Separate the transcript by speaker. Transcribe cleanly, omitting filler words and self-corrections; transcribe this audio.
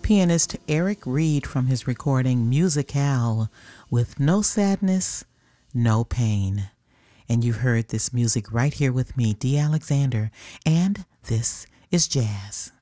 Speaker 1: pianist Eric Reed from his recording Musicale with No Sadness, No Pain. And you've heard this music right here with me, Dee Alexander, and this is jazz.